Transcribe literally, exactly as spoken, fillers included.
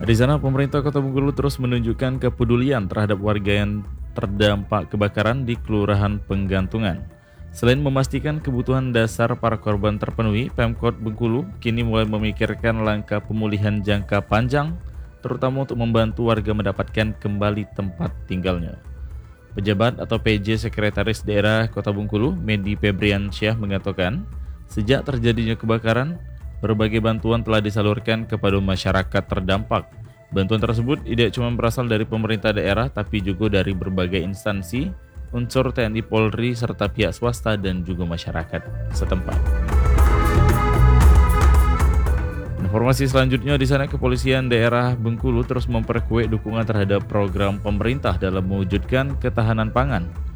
Di sana, pemerintah Kota Bengkulu terus menunjukkan kepedulian terhadap warga yang terdampak kebakaran di Kelurahan Penggantungan. Selain memastikan kebutuhan dasar para korban terpenuhi, Pemkot Bengkulu kini mulai memikirkan langkah pemulihan jangka panjang, terutama untuk membantu warga mendapatkan kembali tempat tinggalnya. Pejabat atau P J Sekretaris Daerah Kota Bengkulu, Medi Febriansyah mengatakan, sejak terjadinya kebakaran, berbagai bantuan telah disalurkan kepada masyarakat terdampak. Bantuan tersebut tidak cuma berasal dari pemerintah daerah, tapi juga dari berbagai instansi, unsur T N I Polri, serta pihak swasta dan juga masyarakat setempat. Informasi selanjutnya, di sana Kepolisian Daerah Bengkulu terus memperkuat dukungan terhadap program pemerintah dalam mewujudkan ketahanan pangan.